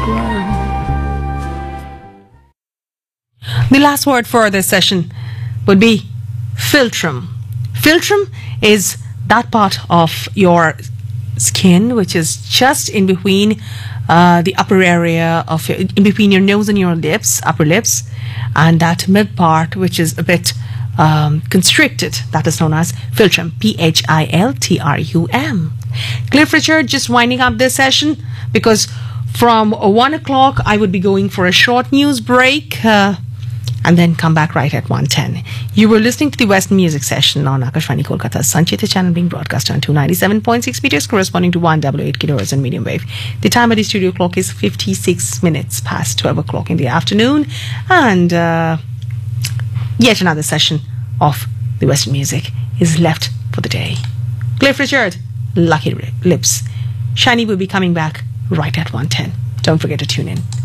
The last word for this session would be philtrum. Philtrum is that part of your skin which is just in between the upper area of in between your nose and your lips, upper lips, and that mid part which is a bit constricted, that is known as philtrum. Philtrum. Cliff Richard just winding up this session because from 1 o'clock I would be going for a short news break and then come back right at 1:10. You were listening to the Western Music Session on Akashvani Kolkata's Sanchita channel, being broadcast on 297.6 meters corresponding to 188 kilohertz in medium wave. The time at the studio clock is 56 minutes past 12 o'clock in the afternoon, and yet another session of the Western music is left for the day. Cliff Richard, Lucky Lips. Shani will be coming back right at 1:10. Don't forget to tune in.